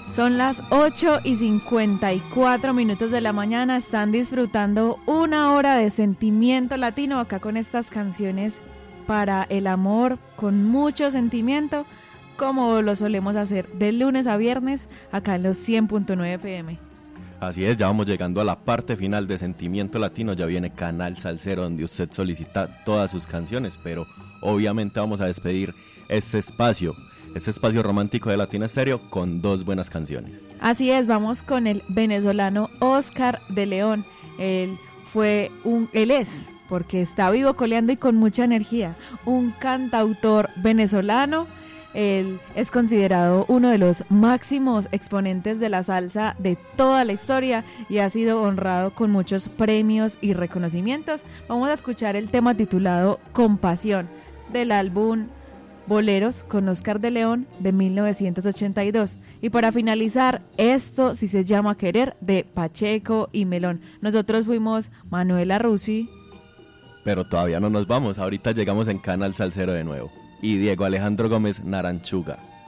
Son las 8:54 de la mañana, están disfrutando una hora de sentimiento latino acá con estas canciones para el amor, con mucho sentimiento, como lo solemos hacer de lunes a viernes acá en los 100.9 FM. Así es, ya vamos llegando a la parte final de Sentimiento Latino, ya viene Canal Salsero donde usted solicita todas sus canciones, pero obviamente vamos a despedir este espacio romántico de Latina Estéreo con dos buenas canciones. Así es, vamos con el venezolano Oscar de León. Él es, porque está vivo, coleando y con mucha energía, un cantautor venezolano. Él es considerado uno de los máximos exponentes de la salsa de toda la historia y ha sido honrado con muchos premios y reconocimientos. Vamos a escuchar el tema titulado Compasión del álbum Boleros con Oscar de León de 1982. Y para finalizar, Esto sí se llama Querer de Pacheco y Melón. Nosotros fuimos Manuela Rusi. Pero todavía no nos vamos, ahorita llegamos en Canal Salsero de nuevo. Y Diego Alejandro Gómez Naranchuga.